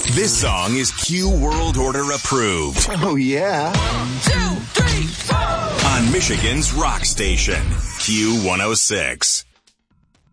This song is Q World Order approved. Oh, yeah. 1, 2, 3, 4. On Michigan's rock station, Q106.